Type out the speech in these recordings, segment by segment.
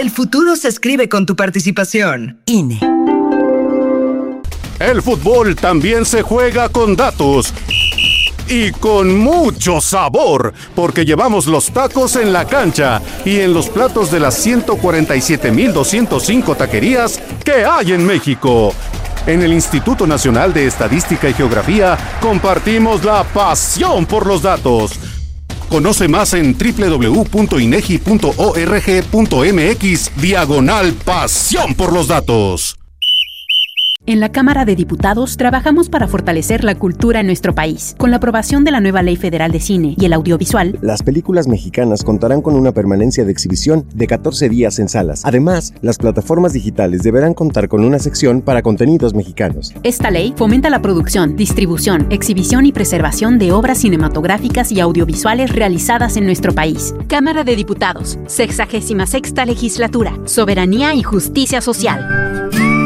El futuro se escribe con tu participación. INE. El fútbol también se juega con datos. Y con mucho sabor, porque llevamos los tacos en la cancha y en los platos de las 147,205 taquerías que hay en México. En el Instituto Nacional de Estadística y Geografía compartimos la pasión por los datos. Conoce más en www.inegi.org.mx/pasión por los datos. En la Cámara de Diputados trabajamos para fortalecer la cultura en nuestro país. Con la aprobación de la nueva Ley Federal de Cine y el Audiovisual, las películas mexicanas contarán con una permanencia de exhibición de 14 días en salas. Además, las plataformas digitales deberán contar con una sección para contenidos mexicanos. Esta ley fomenta la producción, distribución, exhibición y preservación de obras cinematográficas y audiovisuales realizadas en nuestro país. Cámara de Diputados, 66ª Legislatura, Soberanía y Justicia Social.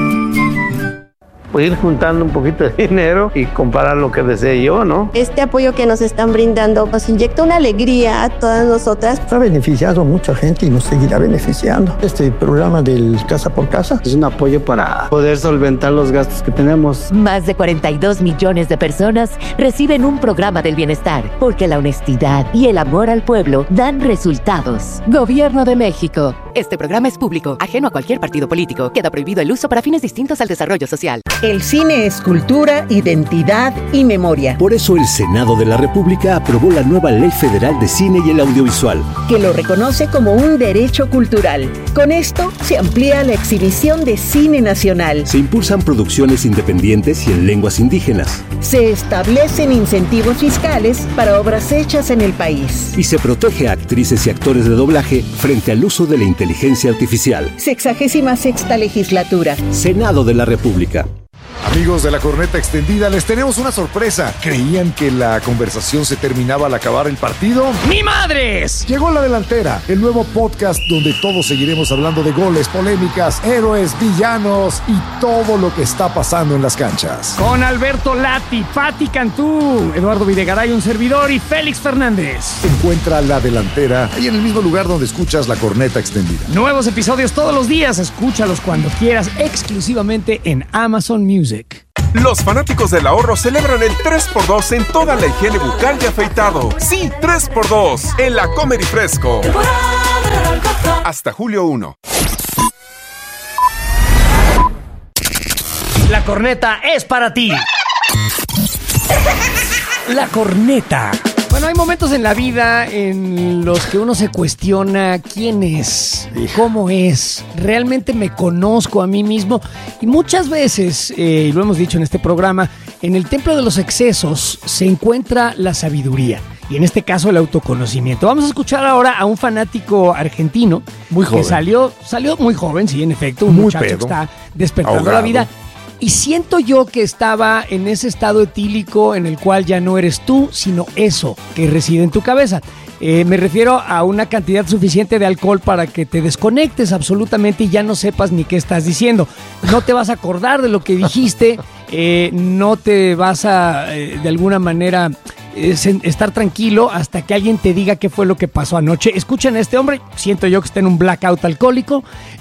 Ir juntando un poquito de dinero y comprar lo que desee yo, ¿no? Este apoyo que nos están brindando nos inyecta una alegría a todas nosotras. Ha beneficiado a mucha gente y nos seguirá beneficiando. Este programa del Casa por Casa es un apoyo para poder solventar los gastos que tenemos. Más de 42 millones de personas reciben un programa del bienestar, porque la honestidad y el amor al pueblo dan resultados. Gobierno de México. Este programa es público, ajeno a cualquier partido político. Queda prohibido el uso para fines distintos al desarrollo social. El cine es cultura, identidad y memoria. Por eso el Senado de la República aprobó la nueva Ley Federal de Cine y el Audiovisual, que lo reconoce como un derecho cultural. Con esto se amplía la exhibición de cine nacional. Se impulsan producciones independientes y en lenguas indígenas. Se establecen incentivos fiscales para obras hechas en el país. Y se protege a actrices y actores de doblaje frente al uso de la inteligencia artificial. 66ª Legislatura. Senado de la República. Amigos de la Corneta Extendida, les tenemos una sorpresa. ¿Creían que la conversación se terminaba al acabar el partido? ¡Ni madres! Llegó La Delantera, el nuevo podcast donde todos seguiremos hablando de goles, polémicas, héroes, villanos y todo lo que está pasando en las canchas. Con Alberto Lati, Pati Cantú, Eduardo Videgaray, un servidor, y Félix Fernández. Encuentra La Delantera ahí en el mismo lugar donde escuchas La Corneta Extendida. Nuevos episodios todos los días. Escúchalos cuando quieras, exclusivamente en Amazon Music. Los fanáticos del ahorro celebran el 3x2 en toda la higiene bucal y afeitado. Sí, 3x2 en la Comer y Fresco. Hasta julio 1. La corneta es para ti. La corneta. Bueno, hay momentos en la vida en los que uno se cuestiona quién es, cómo es, realmente me conozco a mí mismo. Y muchas veces, y lo hemos dicho en este programa, en el templo de los excesos se encuentra la sabiduría. Y en este caso el autoconocimiento. Vamos a escuchar ahora a un fanático argentino. Muy joven. Que salió muy joven, sí, en efecto. Un muy muchacho pedo, que está despertando ahogado. la vida. Y siento yo que estaba en ese estado etílico en el cual ya no eres tú, sino eso que reside en tu cabeza. Me refiero a una cantidad suficiente de alcohol para que te desconectes absolutamente y ya no sepas ni qué estás diciendo. No te vas a acordar de lo que dijiste, no te vas a, de alguna manera, estar tranquilo hasta que alguien te diga qué fue lo que pasó anoche. Escuchen a este hombre, siento yo que está en un blackout alcohólico,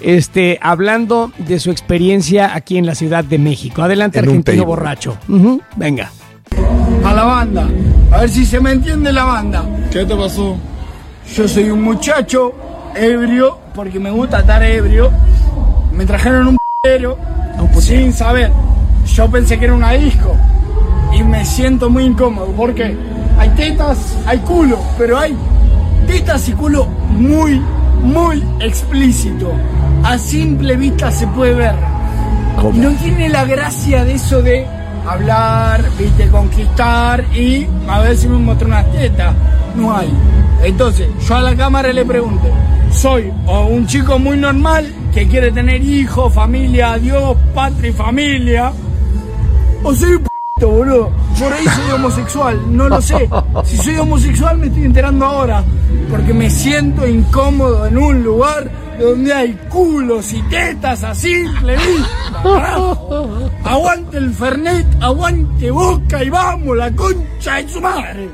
hablando de su experiencia aquí en la Ciudad de México. Adelante, argentino borracho. Venga. A la banda, a ver si se me entiende la banda. ¿Qué te pasó? Yo soy un muchacho ebrio, porque me gusta estar ebrio. Me trajeron un p***ero sin saber. Yo pensé que era una disco y me siento muy incómodo porque hay tetas, hay culo, pero hay tetas y culo muy, muy explícito. A simple vista se puede ver. ¿Cómo? No tiene la gracia de eso de hablar, viste, conquistar y a ver si me muestra unas tetas. No hay. Entonces, yo a la cámara le pregunto, ¿soy un chico muy normal que quiere tener hijos, familia, Dios, patria y familia? ¿O soy un p***, boludo? Por ahí soy homosexual, no lo sé. Si soy homosexual me estoy enterando ahora, porque me siento incómodo en un lugar donde hay culos y tetas a simple vista. Aguante el Fernet, aguante Boca y vamos, la concha de su madre.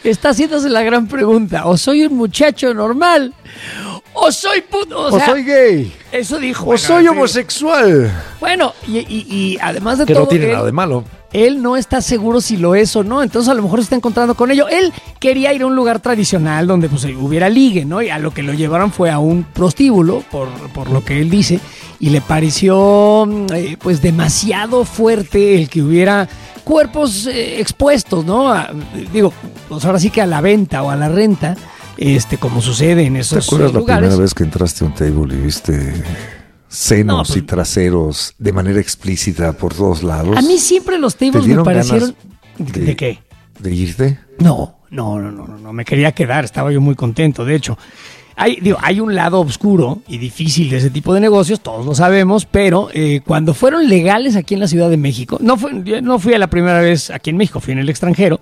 está haciéndose la gran pregunta. O soy un muchacho normal, o soy puto. O soy gay. Eso dijo. O soy homosexual. Bueno, y además de que todo... no tiene nada de malo. Él no está seguro si lo es o no, entonces a lo mejor se está encontrando con ello. Él quería ir a un lugar tradicional donde pues hubiera ligue, ¿no? Y a lo que lo llevaron fue a un prostíbulo, por lo que él dice, y le pareció pues demasiado fuerte el que hubiera cuerpos expuestos, ¿no? Pues ahora sí que a la venta o a la renta, como sucede en esos lugares. ¿Te acuerdas la primera vez que entraste a un table y viste senos y traseros de manera explícita por todos lados? A mí siempre los tables me parecieron... ¿De qué? ¿De irte? No, me quería quedar, estaba yo muy contento, de hecho. Hay un lado oscuro y difícil de ese tipo de negocios, todos lo sabemos, pero cuando fueron legales aquí en la Ciudad de México, no fui a la primera vez aquí en México, fui en el extranjero,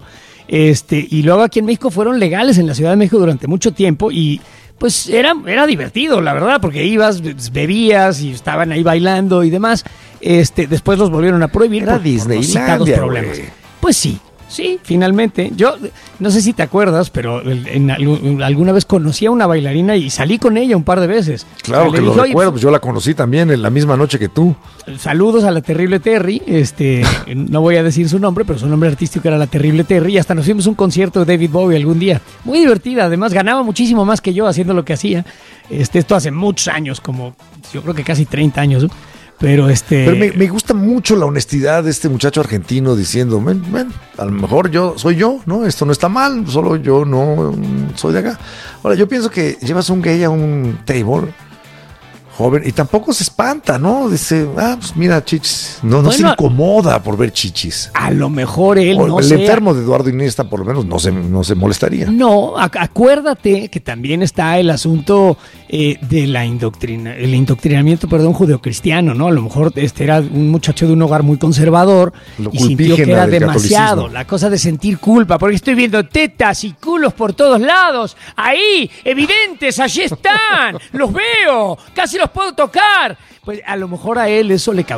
y luego aquí en México fueron legales en la Ciudad de México durante mucho tiempo y pues era divertido, la verdad, porque ibas, bebías y estaban ahí bailando y demás. Después los volvieron a prohibir por los citados problemas. Pues sí, finalmente. Yo no sé si te acuerdas, pero alguna vez conocí a una bailarina y salí con ella un par de veces. Claro que lo recuerdo, pues yo la conocí también en la misma noche que tú. Saludos a la Terrible Terry, no voy a decir su nombre, pero su nombre artístico era la Terrible Terry, y hasta nos fuimos a un concierto de David Bowie algún día. Muy divertida, además ganaba muchísimo más que yo haciendo lo que hacía. Esto hace muchos años, como yo creo que casi 30 años, ¿no? Pero me gusta mucho la honestidad de este muchacho argentino diciendo, a lo mejor soy yo, ¿no? Esto no está mal, solo yo no soy de acá. Ahora, yo pienso que llevas un gay a un table joven y tampoco se espanta, ¿no? Dice, pues mira, chichis. No se incomoda por ver chichis. A lo mejor él el enfermo de Eduardo Iniesta por lo menos no se molestaría. No, acuérdate que también está el asunto el indoctrinamiento, judeocristiano, ¿no? A lo mejor era un muchacho de un hogar muy conservador y sintió que era demasiado. La cosa de sentir culpa, porque estoy viendo tetas y culos por todos lados. Ahí, evidentes, allí están. Los veo, casi los puedo tocar. Pues a lo mejor a él eso le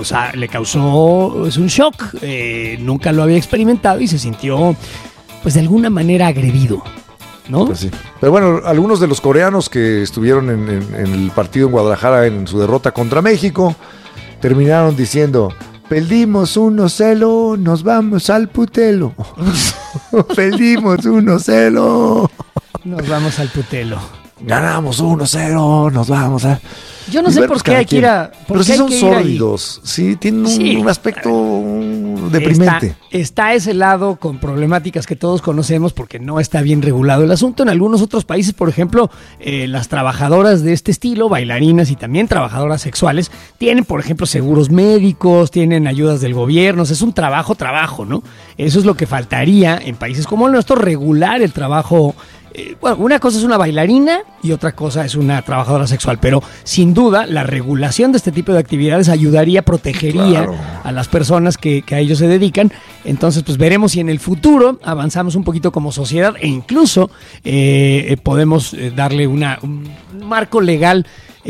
causó es un shock, nunca lo había experimentado y se sintió pues de alguna manera agredido, ¿no? Pues sí. Pero bueno, algunos de los coreanos que estuvieron en el partido en Guadalajara en su derrota contra México terminaron diciendo: perdimos 1-0, nos vamos al putelo. Perdimos 1-0. Nos vamos al putelo. Ganamos 1-0, nos vamos a... Yo no sé por qué hay que ir a... Pero sí son sórdidos, sí, tienen un aspecto deprimente. Está ese lado con problemáticas que todos conocemos porque no está bien regulado el asunto. En algunos otros países, por ejemplo, las trabajadoras de este estilo, bailarinas y también trabajadoras sexuales, tienen, por ejemplo, seguros médicos, tienen ayudas del gobierno. O sea, es un trabajo, ¿no? Eso es lo que faltaría en países como el nuestro, regular el trabajo. Una cosa es una bailarina y otra cosa es una trabajadora sexual, pero sin duda la regulación de este tipo de actividades ayudaría, protegería a las personas que a ellos se dedican. Entonces, pues veremos si en el futuro avanzamos un poquito como sociedad e incluso podemos darle un marco legal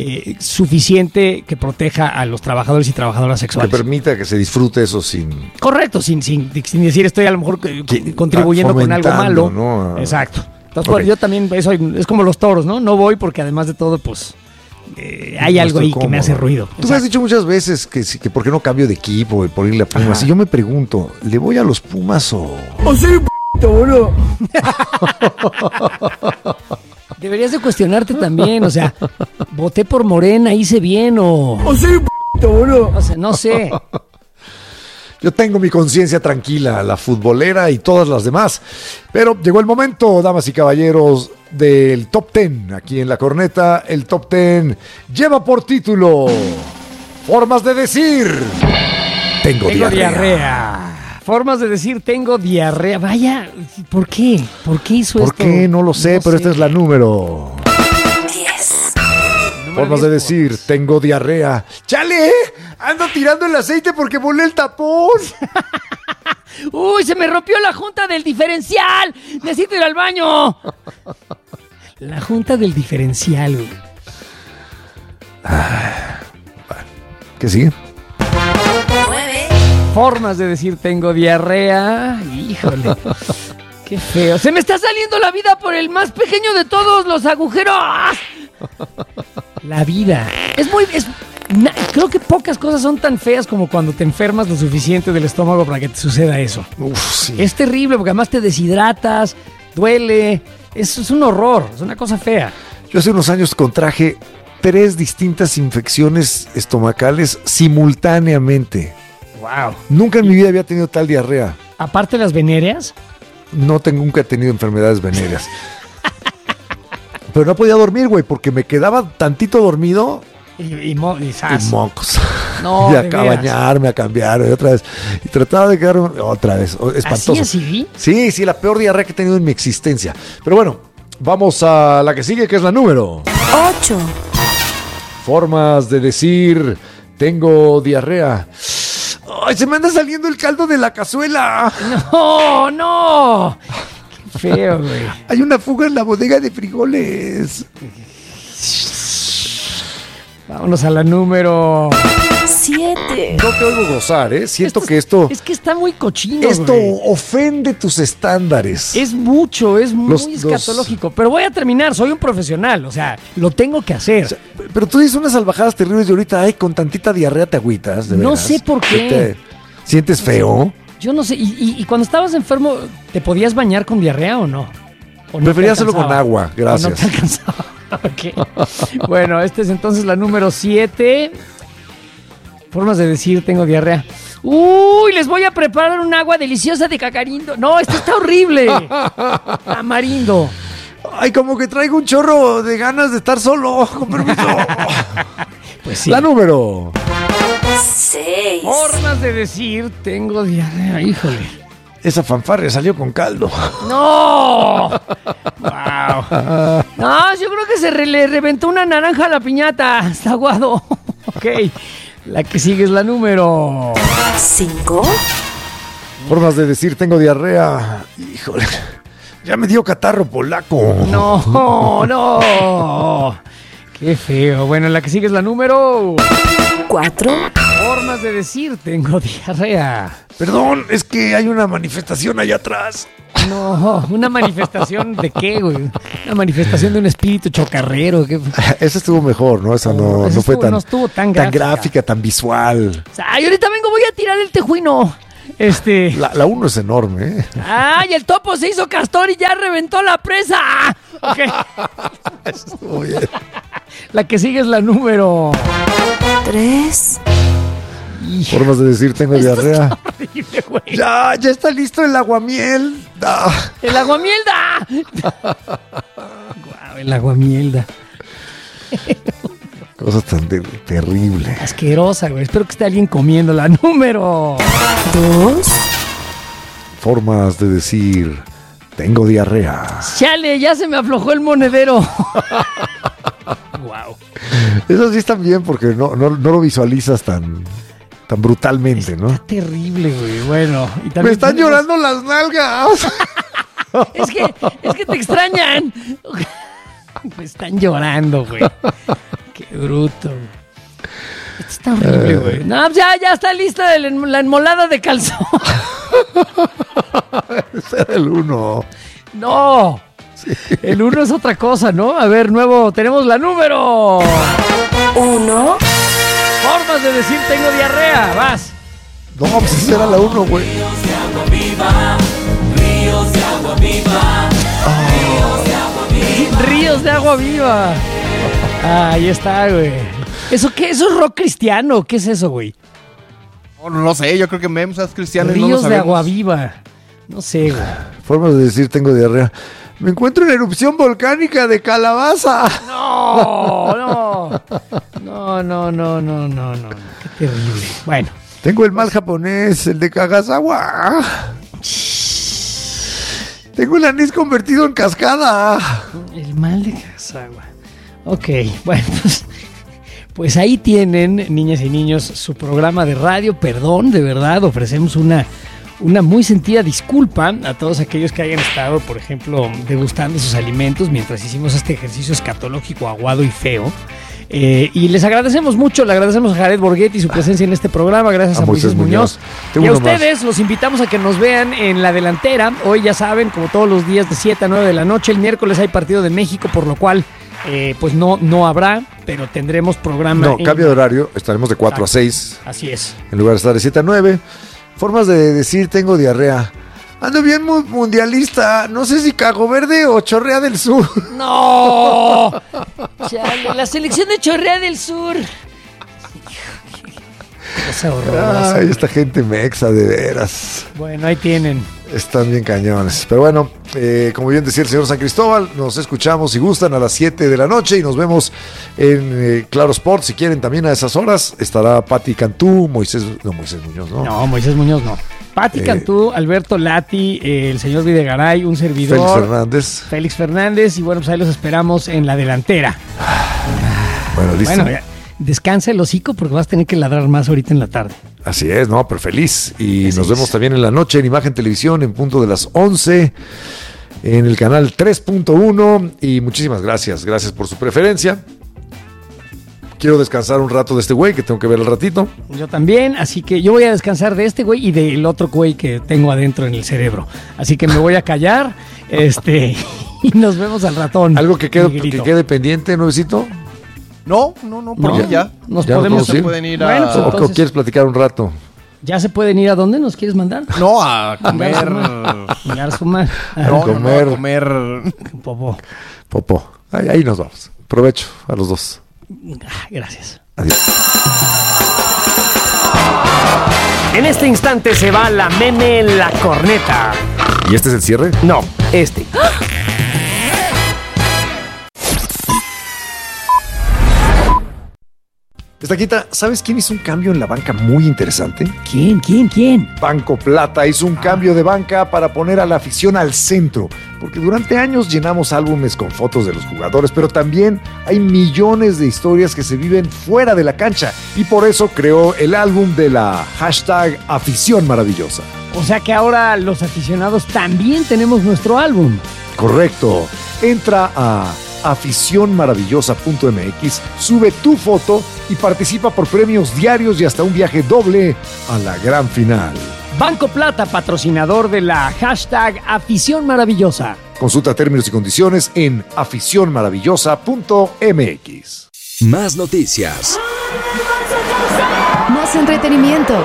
suficiente que proteja a los trabajadores y trabajadoras sexuales. Que permita que se disfrute eso sin... Correcto, sin decir estoy a lo mejor contribuyendo con algo malo, ¿no? Exacto. Entonces, yo también, eso es como los toros, ¿no? No voy porque además de todo, pues, hay algo ahí que me hace ruido. Tú me has dicho muchas veces que por qué no cambio de equipo, por irle a Pumas. Y yo me pregunto, ¿le voy a los Pumas o...? ¡O soy un boludo! Deberías de cuestionarte también, o sea, voté por Morena, hice bien o... ¡O soy un boludo! O sea, no sé. Yo tengo mi conciencia tranquila, la futbolera y todas las demás. Pero llegó el momento, damas y caballeros, del Top 10. Aquí en La Corneta, el Top 10 lleva por título Formas de decir Tengo diarrea. Formas de decir tengo diarrea. Vaya, ¿por qué? ¿Por qué hizo esto? ¿Por qué? No lo sé, pero esta es la número 10. Formas de decir tengo diarrea. ¡Chale! Ando tirando el aceite porque volé el tapón. ¡Uy, se me rompió la junta del diferencial! ¡Necesito ir al baño! La junta del diferencial. ¿Qué sigue? Formas de decir tengo diarrea. Híjole. Qué feo. Se me está saliendo la vida por el más pequeño de todos los agujeros. La vida. Creo que pocas cosas son tan feas como cuando te enfermas lo suficiente del estómago para que te suceda eso. Sí. Es terrible porque además te deshidratas, duele. Es un horror, es una cosa fea. Yo hace unos años contraje 3 distintas infecciones estomacales simultáneamente. Wow. Nunca en mi vida había tenido tal diarrea. Aparte de las venéreas. Nunca he tenido enfermedades venéreas. Pero no podía dormir, güey, porque me quedaba tantito dormido y mocos. No, y a bañarme, a cambiar, y otra vez. Y trataba de quedarme otra vez. Espantoso. ¿Así? Sí, la peor diarrea que he tenido en mi existencia. Pero bueno, vamos a la que sigue, que es la número 8. Formas de decir tengo diarrea. ¡Ay, se me anda saliendo el caldo de la cazuela! ¡No! ¡Qué feo, güey! Hay una fuga en la bodega de frijoles. Vámonos a la número 7. No te oigo gozar, ¿eh? Siento que esto... Es que está muy cochino, Esto güey. ofende tus estándares. Es muy escatológico. Pero voy a terminar, soy un profesional, o sea, lo tengo que hacer. O sea, pero tú dices unas salvajadas terribles y ahorita, ay, con tantita diarrea te agüitas, de veras. No sé por qué. ¿Te sientes feo? Yo no sé. ¿Y cuando estabas enfermo, te podías bañar con diarrea o no? ¿O no prefería hacerlo con agua, gracias. ¿O no te alcanzaba? Okay. Bueno, esta es entonces la número 7. Formas de decir tengo diarrea. ¡Uy! Les voy a preparar un agua deliciosa de cacarindo. No, esto está horrible. Tamarindo. Ay, como que traigo un chorro de ganas de estar solo. Con permiso. Pues sí. La número 6. Formas de decir tengo diarrea. Híjole. Esa fanfarria salió con caldo. ¡No! ¡Wow! No, yo creo que le reventó una naranja a la piñata. Está aguado. Ok. La que sigue es la número 5. Formas de decir tengo diarrea. Híjole. Ya me dio catarro polaco. No. Qué feo. Bueno, la que sigue es la número 4. Formas de decir tengo diarrea. Perdón, es que hay una manifestación allá atrás. No, ¿una manifestación de qué, güey? Una manifestación de un espíritu chocarrero. ¿Qué? Esa estuvo mejor, ¿no? Esa no fue no estuvo tan gráfica, tan visual. O sea, ahorita voy a tirar el tejuino. La 1 es enorme, ¿eh? ¡Ay, el topo se hizo castor y ya reventó la presa! Ok. Eso estuvo bien. La que sigue es la número 3. Formas de decir tengo diarrea. Está horrible, güey. Ya está listo el aguamiel. ¡El aguamiel da! Guau, el aguamiel da. Cosa tan terrible. Asquerosa, güey. Espero que esté alguien comiendo la número 2. Formas de decir tengo diarrea. ¡Chale! Ya se me aflojó el monedero. Wow. Eso sí está bien porque no lo visualizas tan brutalmente, ¿no? Está terrible, güey. Bueno. Y me están llorando las nalgas. Es que te extrañan. Me están llorando, güey. Qué bruto. Esto está horrible, güey. No, ya está lista la enmolada de calzón. Ese era el 1. No. Sí. El 1 es otra cosa, ¿no? A ver, tenemos la número 1. Formas de decir tengo diarrea. Vas. No, pues esa era la 1, güey. Ríos de agua viva. Ríos de agua viva. Ríos de agua viva. Ríos de agua viva. Ahí está, güey. ¿Eso qué? ¿Eso es rock cristiano? ¿Qué es eso, güey? No sé, yo creo que Memes es cristiano. Ríos y no lo de agua viva. No sé, güey. Formas de decir tengo diarrea. Me encuentro en erupción volcánica de Calabaza. No. Qué terrible. Bueno. Tengo el mal japonés, el de Kagasawa. Tengo el anís convertido en cascada. El mal de Kagasawa. Ok, bueno, pues ahí tienen, niñas y niños, su programa de radio. Perdón, de verdad, ofrecemos una muy sentida disculpa a todos aquellos que hayan estado, por ejemplo, degustando sus alimentos mientras hicimos este ejercicio escatológico, aguado y feo. Y les agradecemos mucho, le agradecemos a Jared Borghetti su presencia en este programa, gracias a Moisés Muñoz. Y a ustedes los invitamos a que nos vean en La Delantera. Hoy ya saben, como todos los días de 7 a 9 de la noche, el miércoles hay partido de México, por lo cual pues no habrá, pero tendremos programa. No, cambio de horario, estaremos de 4 a 6. Así es. En lugar de estar de 7 a 9. Formas de decir tengo diarrea. Ando bien mundialista. No sé si cago verde o Chorrea del Sur. ¡No! Chale, la selección de Chorrea del Sur. Ay, esta gente mexa, de veras. Bueno, ahí tienen. Están bien cañones. Pero bueno, como bien decía el señor San Cristóbal, nos escuchamos si gustan a las 7 de la noche y nos vemos en Claro Sport. Si quieren también a esas horas estará Pati Cantú, Moisés Muñoz, ¿no? No, Moisés Muñoz no. Pati Cantú, Alberto Lati, el señor Videgaray, un servidor. Félix Fernández. Y bueno, pues ahí los esperamos en La Delantera. Bueno, listo. Bueno, descansa el hocico porque vas a tener que ladrar más ahorita en la tarde. Así es, no, pero feliz. Y nos vemos también en la noche en Imagen Televisión en punto de las 11 en el canal 3.1. Y muchísimas gracias. Gracias por su preferencia. Quiero descansar un rato de este güey que tengo que ver al ratito. Yo también, así que yo voy a descansar de este güey y del otro güey que tengo adentro en el cerebro. Así que me voy a callar y nos vemos al ratón. ¿Algo que quede pendiente, nuevecito? No, porque ya. Nos podemos se pueden ir a... Bueno, pues entonces, ¿o quieres platicar un rato? ¿Ya se pueden ir a dónde nos quieres mandar? No, a comer. A comer. Popó. Ahí nos vamos. Provecho a los dos. Gracias. Adiós. En este instante se va la Meme La Corneta. ¿Y este es el cierre? No, este. Estaquita, ¿sabes quién hizo un cambio en la banca muy interesante? ¿Quién? Banco Plata hizo un cambio de banca para poner a la afición al centro, porque durante años llenamos álbumes con fotos de los jugadores, pero también hay millones de historias que se viven fuera de la cancha, y por eso creó el álbum de la #Afición Maravillosa. O sea que ahora los aficionados también tenemos nuestro álbum. Correcto. Entra a aficionmaravillosa.mx, sube tu foto y participa por premios diarios y hasta un viaje doble a la gran final. Banco Plata, patrocinador de la #Afición Maravillosa. Consulta términos y condiciones en aficionmaravillosa.mx. Más noticias. Más entretenimiento.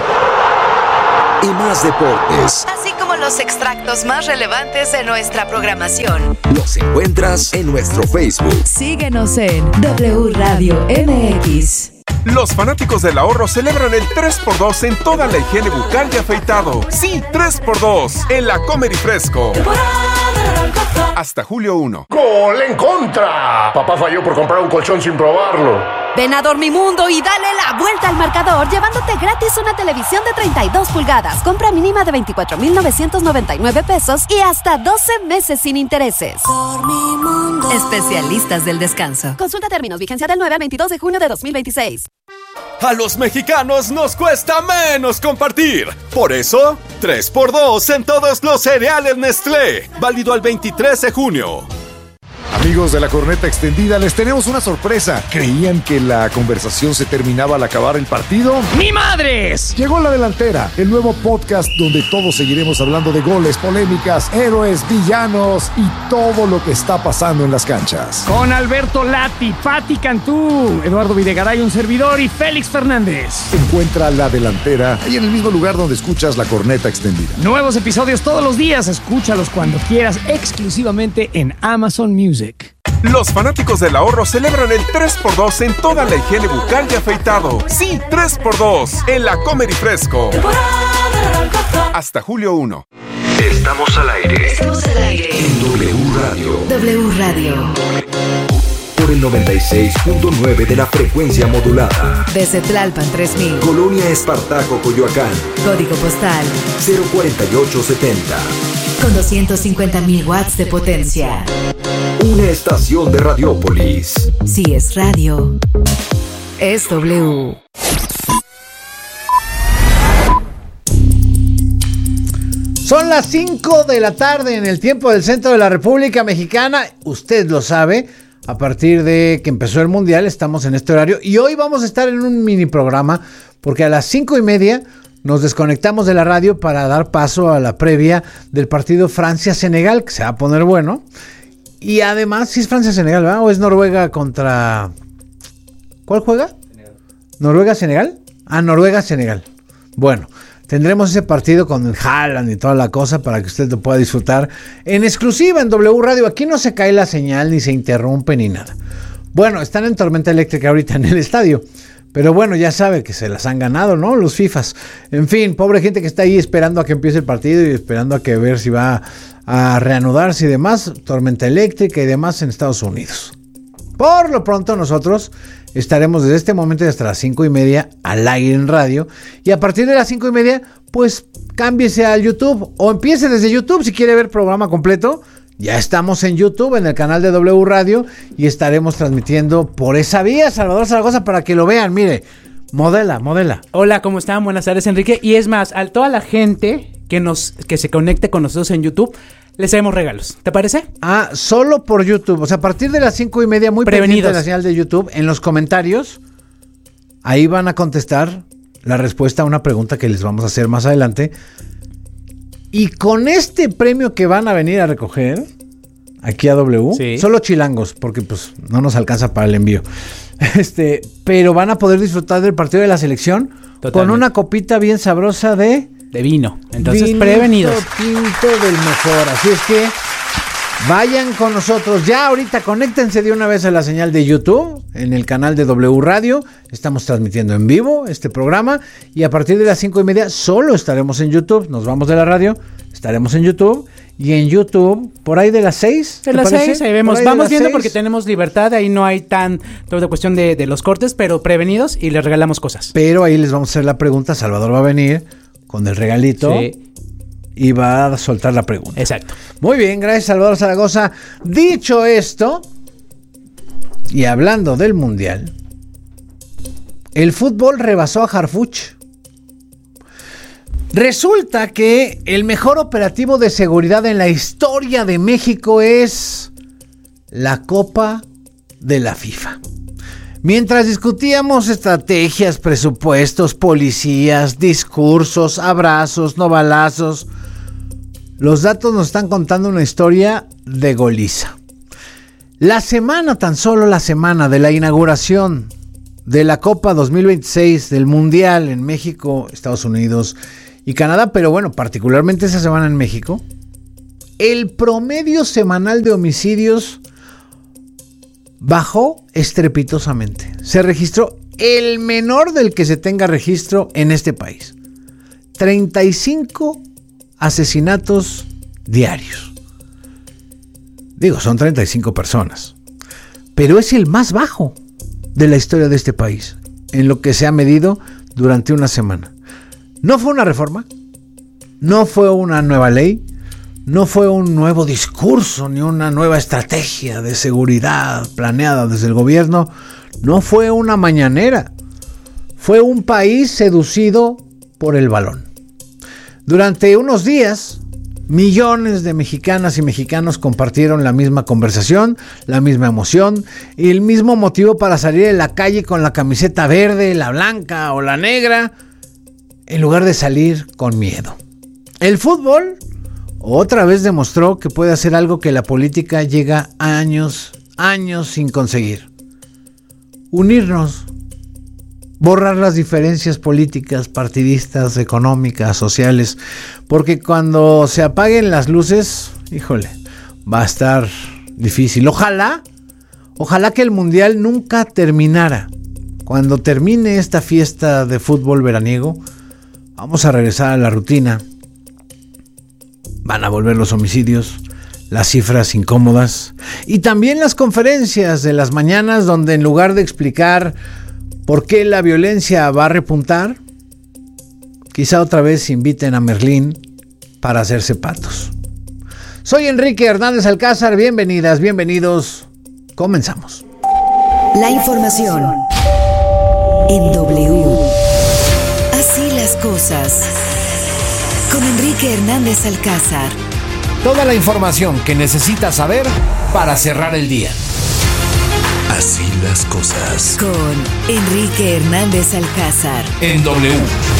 Y más deportes. Así como los extractos más relevantes de nuestra programación. Los encuentras en nuestro Facebook. Síguenos en W Radio MX. Los fanáticos del ahorro celebran el 3x2 en toda la higiene bucal y afeitado. Sí, 3x2 en la Comer y Fresco. Hasta julio 1. ¡Gol en contra! Papá falló por comprar un colchón sin probarlo. Ven a Dormimundo y dale la vuelta al marcador llevándote gratis una televisión de 32 pulgadas. Compra mínima de 24,999 pesos y hasta 12 meses sin intereses. Dormimundo. Especialistas del descanso. Consulta términos. Vigencia del 9 al 22 de junio de 2026. A los mexicanos nos cuesta menos compartir. Por eso, 3x2 en todos los cereales Nestlé. Válido al 23 de junio. Amigos de la Corneta Extendida, les tenemos una sorpresa. ¿Creían que la conversación se terminaba al acabar el partido? ¡Mi madres! Llegó La Delantera, el nuevo podcast donde todos seguiremos hablando de goles, polémicas, héroes, villanos y todo lo que está pasando en las canchas. Con Alberto Lati, Pati Cantú, Eduardo Videgaray, un servidor, y Félix Fernández. Encuentra La Delantera ahí en el mismo lugar donde escuchas La Corneta Extendida. Nuevos episodios todos los días. Escúchalos cuando quieras, exclusivamente en Amazon Music. Los fanáticos del ahorro celebran el 3x2 en toda la higiene bucal y afeitado. Sí, 3x2 en la Comer y Fresco. Hasta julio 1. Estamos al aire. En W Radio. W Radio. Por el 96.9 de la frecuencia modulada. Desde Tlalpan 3000. Colonia Espartaco, Coyoacán. Código postal 04870. Con 250,000 watts de potencia. Una estación de Radiópolis. Si es radio, es W. Son las 5 de la tarde en el tiempo del centro de la República Mexicana. Usted lo sabe, A partir de que empezó el Mundial, estamos en este horario. Y hoy vamos a estar en un mini programa, porque a las 5:30 nos desconectamos de la radio para dar paso a la previa del partido Francia-Senegal, que se va a poner bueno. Y además, sí es Francia-Senegal, ¿verdad? ¿O es Noruega contra... ¿Cuál juega? ¿Noruega-Senegal? Ah, Noruega-Senegal. Bueno, tendremos ese partido con el Haaland y toda la cosa para que usted lo pueda disfrutar en exclusiva en W Radio. Aquí no se cae la señal, ni se interrumpe, ni nada. Bueno, están en tormenta eléctrica ahorita en el estadio. Pero bueno, ya sabe que se las han ganado, ¿no? Los FIFAs. En fin, pobre gente que está ahí esperando a que empiece el partido y esperando a que ver si va a reanudarse y demás. Tormenta eléctrica y demás en Estados Unidos. Por lo pronto nosotros estaremos desde este momento hasta las 5:30 al aire en radio. Y a partir de las 5:30, pues cámbiese al YouTube o empiece desde YouTube si quiere ver programa completo. Ya estamos en YouTube, en el canal de W Radio, y estaremos transmitiendo por esa vía, Salvador Zaragoza, para que lo vean. Mire, modela. Hola, ¿cómo están? Buenas tardes, Enrique. Y es más, a toda la gente que se conecte con nosotros en YouTube, les traemos regalos. ¿Te parece? Ah, solo por YouTube. O sea, a partir de las 5:30, muy pendiente de la señal de YouTube, en los comentarios, ahí van a contestar la respuesta a una pregunta que les vamos a hacer más adelante. Y con este premio que van a venir a recoger aquí a W, sí, solo chilangos, porque pues no nos alcanza para el envío. Pero van a poder disfrutar del partido de la selección. Totalmente. Con una copita bien sabrosa de vino. Entonces, vinito prevenidos. Tinto del mejor. Así es que vayan con nosotros. Ya ahorita conéctense de una vez a la señal de YouTube en el canal de W Radio. Estamos transmitiendo en vivo este programa y a partir de las 5:30 solo estaremos en YouTube. Nos vamos de la radio, estaremos en YouTube. Y en YouTube, por ahí de las 6. De las 6, ahí vemos. Vamos viendo 6. Porque tenemos libertad, ahí no hay toda cuestión de los cortes, pero prevenidos y les regalamos cosas. Pero ahí les vamos a hacer la pregunta. Salvador va a venir con el regalito. Sí. Y va a soltar la pregunta. Exacto. Muy bien, gracias Salvador Zaragoza. Dicho esto, y hablando del Mundial, el fútbol rebasó a Harfuch. Resulta que el mejor operativo de seguridad en la historia de México es la Copa de la FIFA. Mientras discutíamos estrategias, presupuestos, policías, discursos, abrazos, no balazos, los datos nos están contando una historia de goliza. Tan solo la semana de la inauguración de la Copa 2026 del Mundial en México, Estados Unidos y Canadá, pero bueno, particularmente esa semana en México, el promedio semanal de homicidios bajó estrepitosamente. Se registró el menor del que se tenga registro en este país. 35 asesinatos diarios. Digo, son 35 personas. Pero es el más bajo de la historia de este país, en lo que se ha medido durante una semana. No fue una reforma, no fue una nueva ley, no fue un nuevo discurso ni una nueva estrategia de seguridad planeada desde el gobierno, no fue una mañanera, fue un país seducido por el balón. Durante unos días, millones de mexicanas y mexicanos compartieron la misma conversación, la misma emoción y el mismo motivo para salir de la calle con la camiseta verde, la blanca o la negra, en lugar de salir con miedo. El fútbol otra vez demostró que puede hacer algo que la política llega años sin conseguir. Unirnos, borrar las diferencias políticas, partidistas, económicas, sociales, porque cuando se apaguen las luces, híjole, va a estar difícil. Ojalá que el Mundial nunca terminara. Cuando termine esta fiesta de fútbol veraniego, vamos a regresar a la rutina. Van a volver los homicidios, las cifras incómodas y también las conferencias de las mañanas donde en lugar de explicar por qué la violencia va a repuntar, quizá otra vez inviten a Merlín para hacerse patos. Soy Enrique Hernández Alcázar, bienvenidas, bienvenidos, comenzamos. La información en W. Así las cosas. Con Enrique Hernández Alcázar. Toda la información que necesitas saber para cerrar el día. Así las cosas. Con Enrique Hernández Alcázar. En W.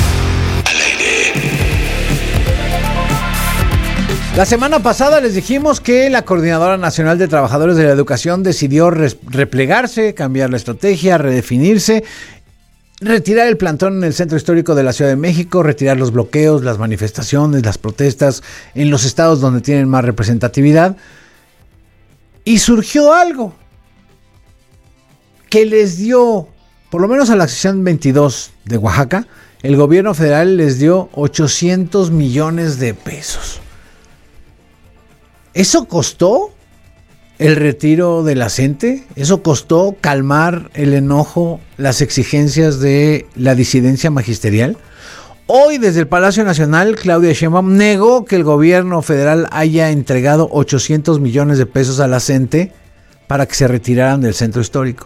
La semana pasada les dijimos que la Coordinadora Nacional de Trabajadores de la Educación decidió replegarse, cambiar la estrategia, redefinirse, retirar el plantón en el Centro Histórico de la Ciudad de México, retirar los bloqueos, las manifestaciones, las protestas en los estados donde tienen más representatividad. Y surgió algo que les dio, por lo menos a la sección 22 de Oaxaca, el gobierno federal les dio 800 millones de pesos. ¿Eso costó el retiro de la CENTE? ¿Eso costó calmar el enojo, las exigencias de la disidencia magisterial? Hoy, desde el Palacio Nacional, Claudia Sheinbaum negó que el gobierno federal haya entregado 800 millones de pesos a la CENTE para que se retiraran del centro histórico.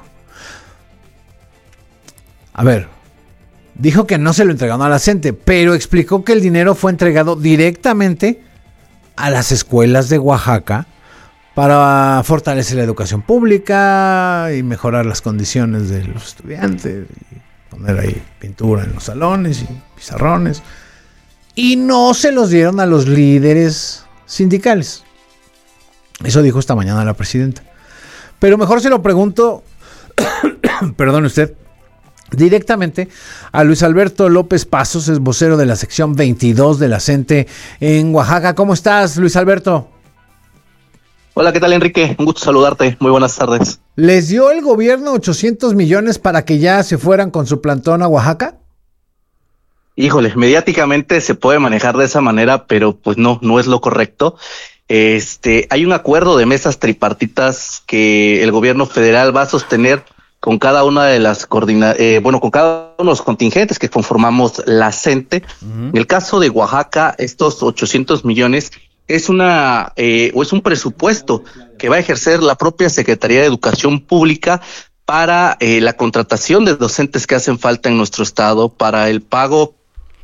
A ver, dijo que no se lo entregaron a la CENTE, pero explicó que el dinero fue entregado directamente a las escuelas de Oaxaca para fortalecer la educación pública y mejorar las condiciones de los estudiantes, y poner ahí pintura en los salones y pizarrones, y no se los dieron a los líderes sindicales. Eso dijo esta mañana la presidenta. Pero mejor se lo pregunto, perdone usted, directamente a Luis Alberto López Pasos, es vocero de la sección 22 de la CENTE en Oaxaca. ¿Cómo estás, Luis Alberto? Hola, ¿qué tal, Enrique? Un gusto saludarte. Muy buenas tardes. ¿Les dio el gobierno 800 millones para que ya se fueran con su plantón a Oaxaca? Híjole, mediáticamente se puede manejar de esa manera, pero pues no es lo correcto. Hay un acuerdo de mesas tripartitas que el gobierno federal va a sostener con cada una de las con cada uno de los contingentes que conformamos la CENTE. En el caso de Oaxaca, estos 800 millones es un presupuesto que va a ejercer la propia Secretaría de Educación Pública para la contratación de docentes que hacen falta en nuestro estado, para el pago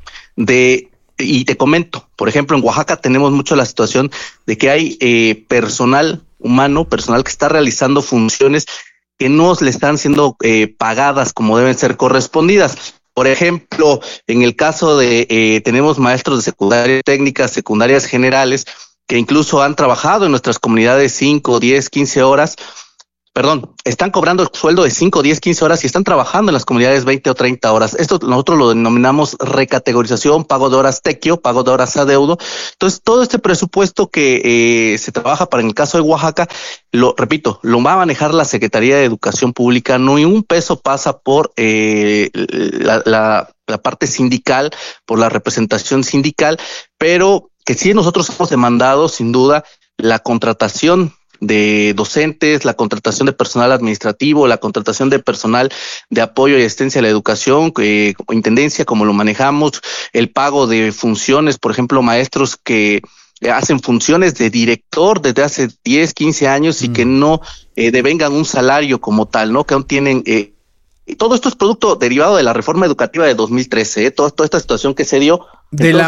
y te comento, por ejemplo, en Oaxaca tenemos mucho la situación de que hay personal que está realizando funciones que no le están siendo pagadas como deben ser correspondidas. Por ejemplo, en el caso de tenemos maestros de secundaria técnicas, secundarias generales, que incluso han trabajado en nuestras comunidades 5, 10, 15 horas, están cobrando el sueldo de 5, 10, 15 horas y están trabajando en las comunidades 20 o 30 horas. Esto nosotros lo denominamos recategorización, pago de horas tequio, pago de horas adeudo. Entonces, todo este presupuesto que se trabaja para en el caso de Oaxaca, lo va a manejar la Secretaría de Educación Pública. No ni un peso pasa por la parte sindical, por la representación sindical, pero que sí nosotros hemos demandado, sin duda, la contratación de docentes, la contratación de personal administrativo, la contratación de personal de apoyo y asistencia a la educación, intendencia, como lo manejamos, el pago de funciones, por ejemplo, maestros que hacen funciones de director desde hace 10, 15 años y que no devengan un salario como tal, ¿no? Que aún tienen... todo esto es producto derivado de la reforma educativa de 2013, toda esta situación que se dio. De la